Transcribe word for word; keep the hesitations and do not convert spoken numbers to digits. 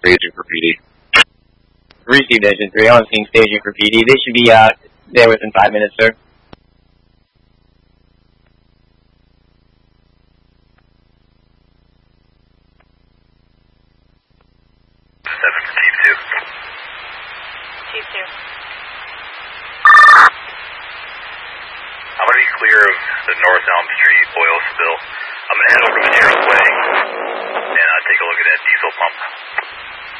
staging for P D. Received Engine three, on scene staging for P D. They should be uh, there within five minutes, sir. Seven, Chief two. Chief two. I'm going to be clear of the North Elm Street oil spill. I'm going to head over to Gerald Way and uh, take a look at that diesel pump.